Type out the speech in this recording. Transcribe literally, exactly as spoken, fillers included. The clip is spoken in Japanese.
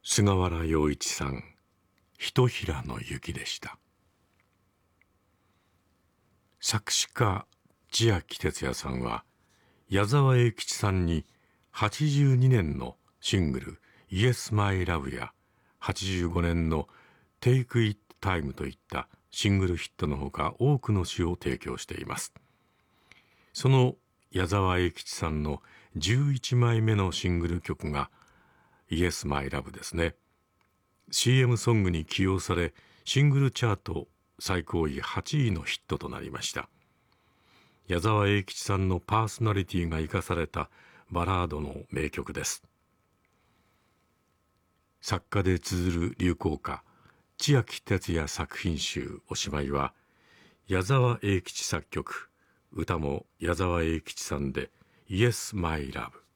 菅原洋一さん、ひとひらの雪でした。作詞家千秋哲也さんは矢沢永吉さんにはちじゅうにねんのシングル「イエス・マイ・ラブ」やはちじゅうごねんの「テイク・イット・タイム」といったシングルヒットのほか多くの詩を提供しています。その矢沢永吉さんのじゅういちまいめのシングル曲が「イエス・マイ・ラブ」ですね。シーエム ソングに起用されシングルチャート最高位はちいのヒットとなりました。矢沢永吉さんのパーソナリティが生かされたバラードの名曲です。作家で綴る流行歌千秋哲也作品集おしまいは矢沢永吉作曲、歌も矢沢永吉さんで「イエス・マイ・ラブ」。